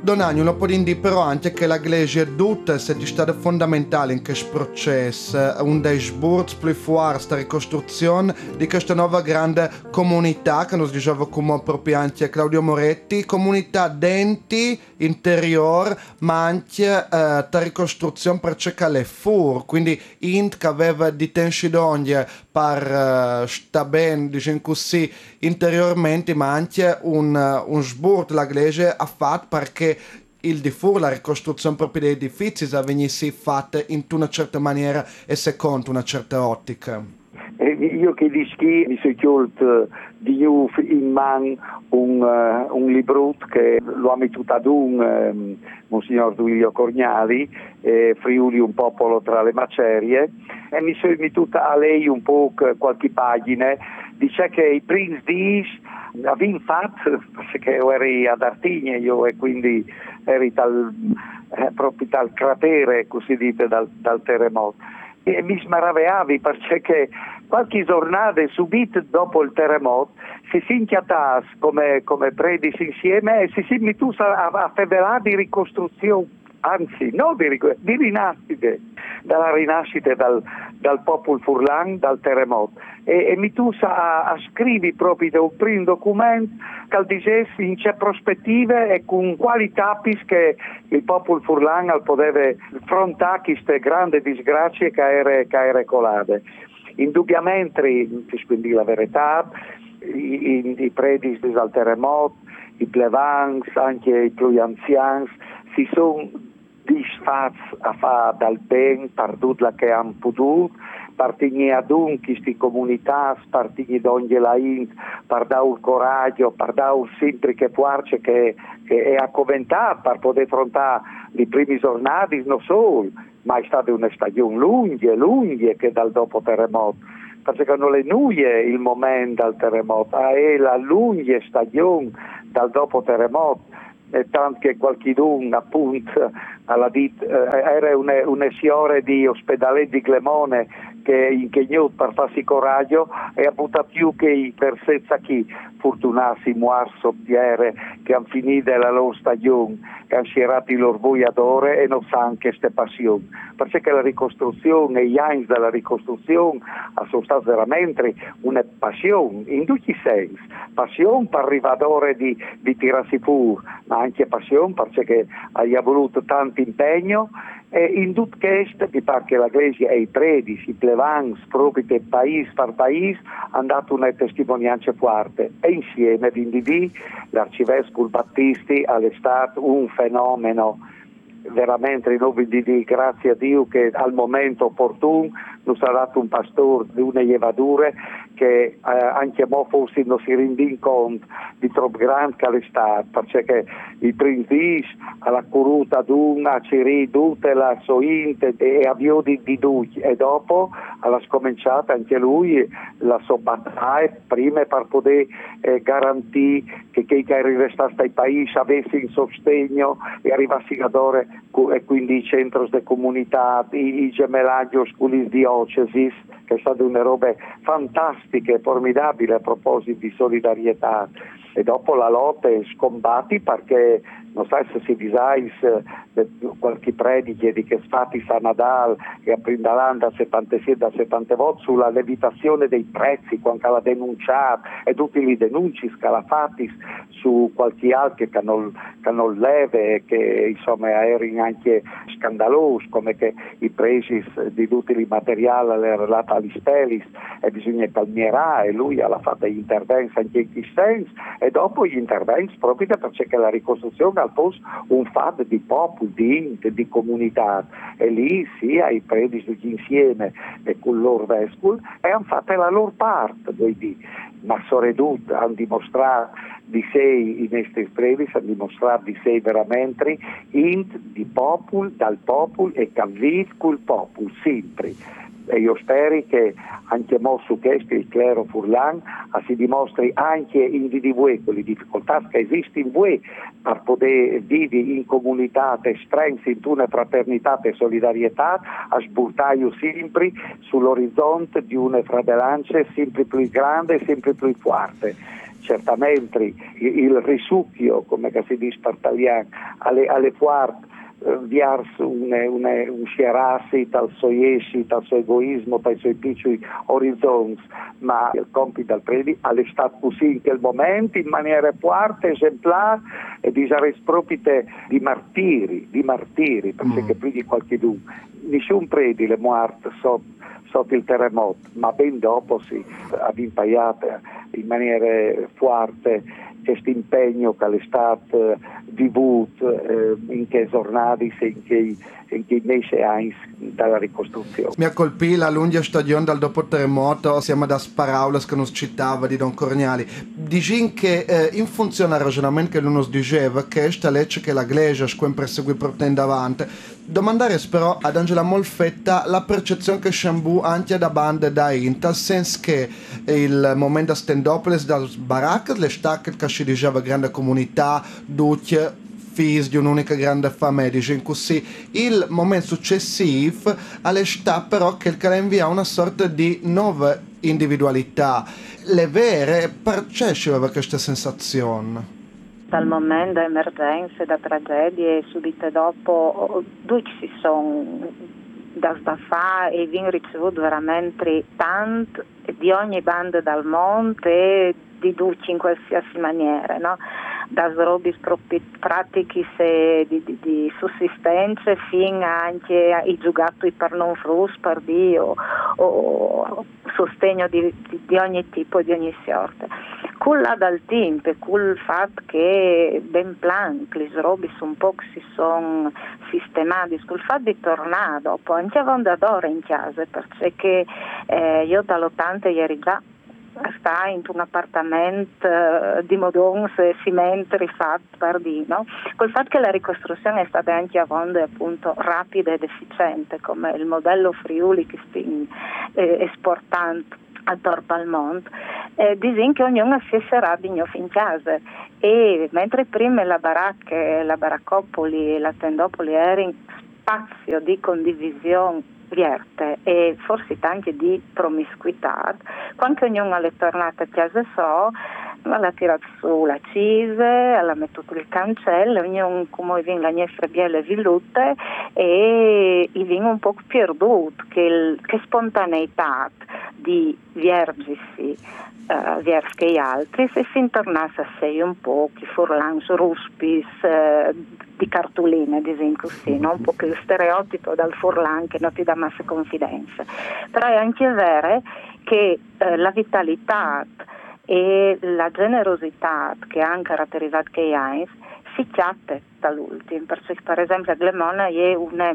Donagno non può dire però anche che la Iglesia tutta è stata fondamentale in questo processo, un dei sburzi più forti, questa ricostruzione di questa nuova grande comunità, che nos diceva come proprio anche Claudio Moretti, comunità denti, interior, ma anche la ricostruzione per cercare le fur, quindi int che aveva di tensi d'ogni per sta bene, diciamo così, interiormente, ma anche un sburto la Iglesia ha fatto perché il di fu la ricostruzione proprio degli edifici venisse fatta in una certa maniera e secondo una certa ottica. Io che di schi mi sono chiuso di nuovo in man un librut che lo ha messo ad Monsignor Duilio Corgnali, Friuli un popolo tra le macerie, e mi sono messo a lei un po' qualche pagina. Dice che i primi dis avevo fatto, perché io ero ad Artigna io e quindi eri proprio dal cratere, così dite, dal terremoto. E mi smaraviavi perché qualche giornata subito dopo il terremoto si inchiatas come predis insieme e si metus a febbrare di ricostruzione, anzi no di rinascite, dalla rinascita dal popolo furlan, dal terremoto. E mi tu a scrivi proprio un primo documento che dicesse in che prospettive e con quali tapis che il popolo furlan poteva affrontare queste grandi disgrazie che era colate. Indubbiamente, quindi la verità, i predis del terremoto, i plevans, anche i più anziani, si sono disfatti a fare dal bene per tutto la che hanno potuto, partigni ad queste comunità, partigni d'ogni la int, per dare il coraggio, per dare sempre che forza che è accoventato per poter affrontare le prime giornate, non solo, ma è stata una stagione lunga che dal dopo terremoto, perché non è nuie il momento del terremoto, è la lunga stagione dal dopo terremoto. E tanto che qualcuno appunto alla era una signora di ospedale di Clemone che ingegnò per farsi coraggio e ha buttato più che per senza chi fortunarsi muar sottiere che hanno finito la loro stagione, che hanno scierato il loro voiadore e non sanno che queste passioni, perché la ricostruzione e gli anni della ricostruzione sono stati veramente una passione in tutti i sensi, passione per arrivare di tirarsi fuori, ma anche passione perché ha voluto tanto impegno. E in tutto questo, mi pare che la Iglesia e i predici, i plevans, proprio del paese per paese, hanno dato una testimonianza forte. E insieme, quindi, l'arcivescovo Battisti è stato un fenomeno veramente grazie a Dio che al momento opportuno non sarà dato un pastore di una levadura che anche mo forse non si rende conto di troppo grande che è stato, perché i primi alla curuta d'una ci tutte la sointe e avviò di duci e dopo ha scominciato anche lui la sua battaglia prima per poter garantire che chi era restato ai paesi avesse il sostegno e arrivasse a dore e quindi i centri di comunità, i gemellaggi con le diocesi, che è stata una roba fantastica e formidabile a proposito di solidarietà. E dopo la lotta è scombatti perché non so se si disais qualche prediche di che fatti a Nadal e a Prindalanda 77 da 70 volte sulla levitazione dei prezzi quando l'ha denunciato e tutti i denunci che l'ha fatti su qualche altro che non leve che insomma erano anche scandalosi come che i prezzi di tutti i materiali relati agli spelis e bisogna calmierare e lui ha fatto gli interventi anche in questo senso e dopo gli interventi proprio perché la ricostruzione al posto un fatto di popolo, di comunità e lì sia i predici insieme e con loro vescovi e hanno fatto la loro parte ma soprattutto hanno dimostrato di sé in questi predici, hanno dimostrato di sé veramente di popolo, dal popolo e che vive col popolo sempre. E io spero che anche mo su questo il clero furlan si dimostri anche in voi con le difficoltà che esistono in voi per poter vivere in comunità e strenzi in una fraternità e solidarietà a sburtare sempre sull'orizzonte di una fratellanza sempre più grande e sempre più forte. certamente il risucchio, come si dice per italiano, alle forti verso un scerarsi dal suo esci, dal suo egoismo, dai suoi piccoli orizzonti, ma il compito del predi è stato così in quel momento in maniera forte, esemplare e disare propite di martiri, perché più di qualcuno. Nessun predi le morte sotto il terremoto, ma ben dopo si ha impaiato in maniera forte questo impegno che è stato vivuto in che giornate in che mesi anni dalla ricostruzione. Mi ha colpito la lunga stagione dal dopo terremoto, siamo da parole che non citava di Don Corniali. Dici che in funzione al ragionamento che lui nos diceva, che questa legge che la Iglesia sempre segue portando avanti, domandare però ad Angela Molfetta la percezione che Sciambù anche da bande da in tal senso che il momento stendopolis dal baracca le stacche che si diceva grande comunità duce figli di un'unica grande famiglia in cui il momento successivo alle sta però che il invia una sorta di nuova individualità le vere percepisce questa sensazione. Dal momento da emergenze, da tragedie subite dopo, due ci sono da fare e viene ricevuto veramente tanto di ogni banda dal mondo e di tutti in qualsiasi maniera, no? Da robe pratiche di sussistenza fino anche ai giocattoli per non frus, per Dio, o sostegno di ogni tipo, di ogni sorta. Culla dal tempo, col fatto che ben plan, le robe un po' si sono sistemati, col fatto di tornare dopo, anche quando adoro in casa, perché io dall'80 ieri già sta in un appartamento di modons e cimento rifatto per di, no? Col fatto che la ricostruzione è stata anche a volte appunto rapida ed efficiente, come il modello Friuli che sta esportando attorno al mondo, dicono che ognuno si sarà di in casa e mentre prima la baraccopoli e la tendopoli erano spazio di condivisione vierte e forse anche di promiscuità, quando ognuno è tornato a casa l'ha tirato su la cise, l'ha messo il cancello, ognuno come viene la nostra biele vilute e viene un po' perduto che spontaneità di viergisi verso gli altri se si intornasse a sé un po' che furlans ruspis di cartoline, ad esempio così, no? Un po' che lo stereotipo dal furlan che non ti dà massa confidenza, però è anche vero che la vitalità e la generosità che hanno caratterizzato gli anni si chiatte dall'ultimo, perché per esempio a Glemona è una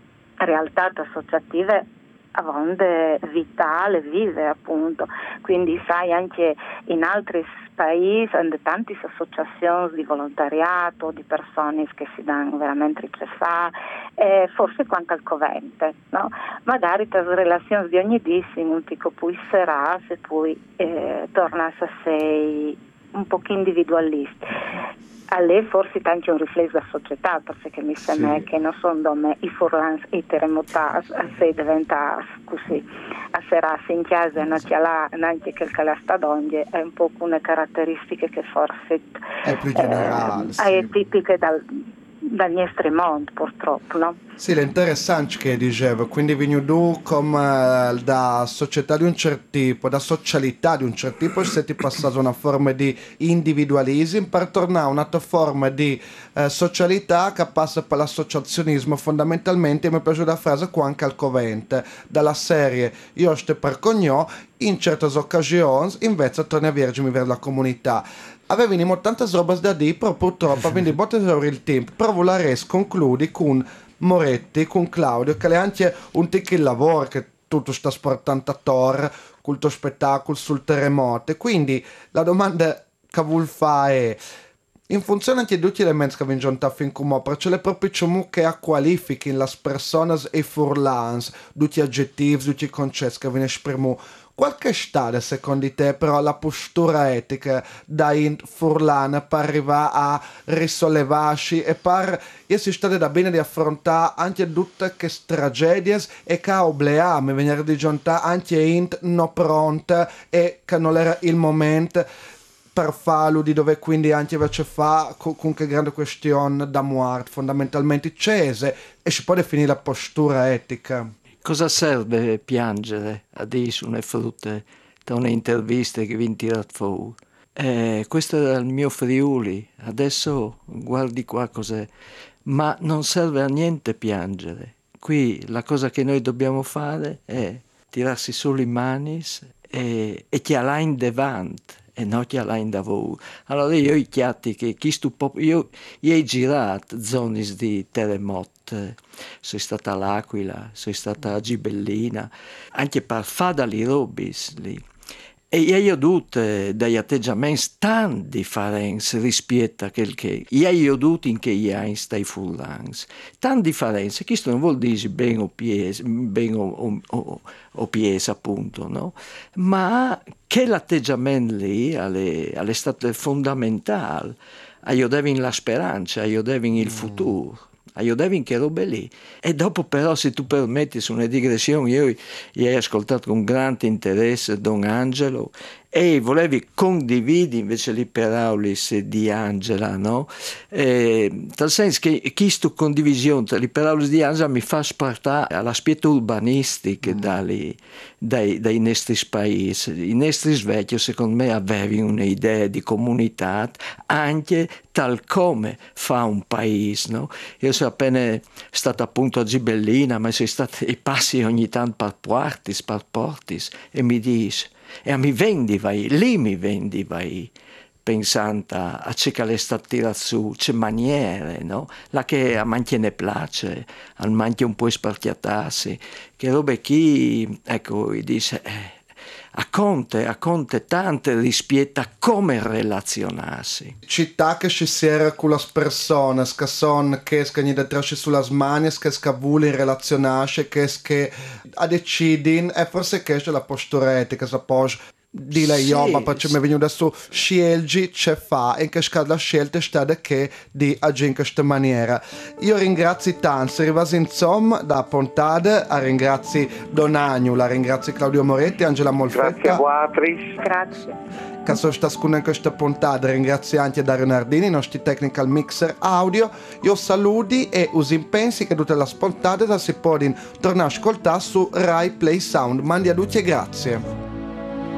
realtà associativa a volte vitale, vive appunto, quindi sai anche in altri paesi hanno tante associazioni di volontariato, di persone che si danno veramente ricevare, forse quanto al covente, no? Magari per relazioni di ogni dì un pico poi sarà se poi tornasse a sé un po' individualisti. A lei forse anche un riflesso della società, perché mi sembra che non sono come i furlans e i terremotati se diventa così a serarsi in chiesa e non c'è là neanche che il calasta d'onde è un po' una caratteristica che forse è più generale, è tipica dal nostro mondo purtroppo, no? Sì, è interessante che diceva, quindi vigno come da società di un certo tipo, da socialità di un certo tipo, si è passato una forma di individualismo per tornare a un'altra forma di socialità che passa per l'associazionismo fondamentalmente, mi è piaciuta la frase qua anche al covente, dalla serie io sto per cognò, in certe occasioni invece torna a vergine verso la comunità. Avevamo tante robe da dire, però purtroppo quindi botte il tempo, però volare concludi con Moretti, con Claudio, che è anche un tic il lavoro che tutto sta sportando a Tor, col tuo spettacolo sul terremoto. E quindi la domanda che vuol fare è, in funzione anche di tutti gli elementi che vengono fin come perché le proprie che qualifichino le persone e furlans, tutti gli aggettivi, tutti i concetti che vengono esprimono. Qualche stade secondo te però la postura etica da in furlana per arrivare a risollevarsi e per essere state da bene di affrontare anche tutte queste tragedie e che obbligami venire di giunta anche in no pronta e che non era il momento per farlo, di dove quindi anche invece fa con che grande questione da muart fondamentalmente cese e si può definire la postura etica. Cosa serve piangere adesso una frutte da un'intervista che vi tirat fuori? Questo era il mio Friuli, adesso guardi qua cos'è. Ma non serve a niente piangere. Qui la cosa che noi dobbiamo fare è tirarsi su le mani e chiarà in davanti e non chiarà in davoro. Allora io i chiatti che io ho girato zone di terremoto, sono stata all'Aquila, sono stata a Gibellina, anche per fare delle robis lì. E io ho avuto degli atteggiamenti tan differenti rispetto a quel che io ho avuto in che io stai furlans. Tan differenze, questo non vuol dire ben o pies appunto, no? Ma che l'atteggiamento lì è stato fondamentale. Aiutavi la speranza, aiutavi il futuro. Aiutavi che robe lì. E dopo però, se tu permetti, su una digressione, io ho ascoltato con grande interesse Don Angelo e volevi condividere invece le parole di Angela, no? Nel senso che questa condivisione tra le parole di Angela mi fa spartare all'aspetto urbanistico dai nostri paesi. I nostri vecchi, secondo me, avevano un'idea di comunità anche tal come fa un paese, no? Io sono appena stato appunto a Gibellina, ma sono stati i passi ogni tanto per portis e mi dice e mi vendiva lì mi vendiva pensando a ciò che è stato tirato su, c'è maniere, no? La che a manche ne piace, a manche un po' sparchiatarsi, che robe chi, ecco, dice, a conte tante rispetto a come relazionarsi. Città che ci sia con le persone, che sono che scagni da trasci sulle mani, che scavuli relazionarsi, che a decidin, e forse che c'è la postura etica, se poi di lei io, perché mi è venuto adesso scelgi c'è fa e che la scelta è stata che di agire in questa maniera. Io ringrazio tanto, se arrivasi insomma da puntata, ringrazio Don Agnu, la ringrazio Claudio Moretti, Angela Molfetta. Grazie a voi. Grazie. Che sono stati in questa puntata, ringrazio anche Dario Nardini, i nostri technical mixer audio. Io saluti e usi pensi che tutte le puntate si possono tornare a ascoltare su Rai Play Sound. Mandi a tutti e grazie.